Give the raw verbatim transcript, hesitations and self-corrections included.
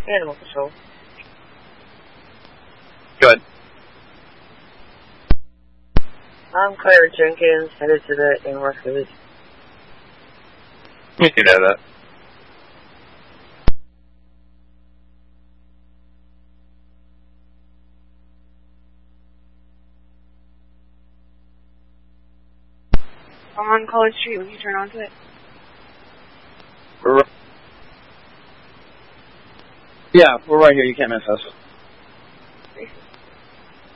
Animal Control. Good. I'm Clara Jenkins, headed to the Animal Village. You can have that. I'm on College Street. Will you turn onto it? We're right. Yeah, we're right here. You can't miss us.